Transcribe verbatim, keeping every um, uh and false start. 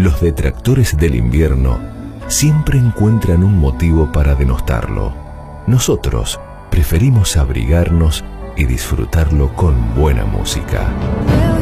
Los detractores del invierno siempre encuentran un motivo para denostarlo. Nosotros preferimos abrigarnos y disfrutarlo con buena música.